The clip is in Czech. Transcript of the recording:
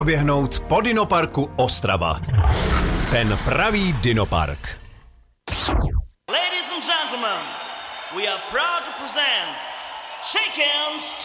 Běhnout po Dinoparku Ostrava. Ten pravý Dinopark. Ladies and gentlemen, we are proud to present Chickens